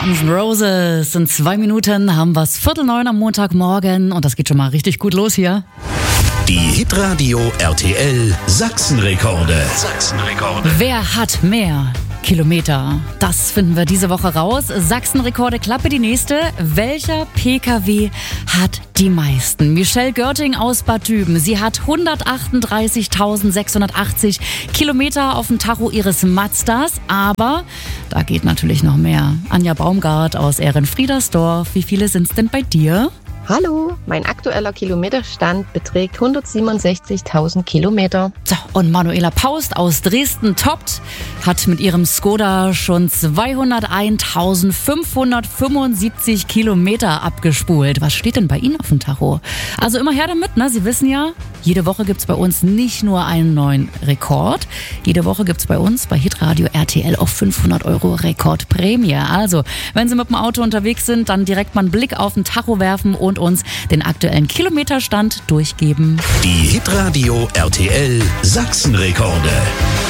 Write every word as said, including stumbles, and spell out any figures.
Guns N' Roses. In zwei Minuten haben wir es Viertel neun am Montagmorgen und das geht schon mal richtig gut los hier. Die Hitradio R T L Sachsenrekorde. Sachsenrekorde. Wer hat mehr Kilometer? Das finden wir diese Woche raus. Sachsenrekorde, Klappe die nächste. Welcher P K W hat die meisten? Michelle Görting aus Bad Düben. Sie hat hundertachtunddreißigtausendsechshundertachtzig Kilometer auf dem Tacho ihres Mazdas. Aber da geht natürlich noch mehr. Anja Baumgart aus Ehrenfriedersdorf. Wie viele sind es denn bei dir? Hallo, mein aktueller Kilometerstand beträgt hundertsiebenundsechzigtausend Kilometer. So, und Manuela Paust aus Dresden toppt, hat mit ihrem Skoda schon zweihunderteintausendsfünfhundertfünfundsiebzig Kilometer abgespult. Was steht denn bei Ihnen auf dem Tacho? Also immer her damit, ne? Sie wissen ja, jede Woche gibt's bei uns nicht nur einen neuen Rekord. Jede Woche gibt's bei uns bei Hitradio R T L auch fünfhundert Euro Rekordprämie. Also, wenn Sie mit dem Auto unterwegs sind, dann direkt mal einen Blick auf den Tacho werfen und uns den aktuellen Kilometerstand durchgeben. Die Hitradio R T L Sachsenrekorde.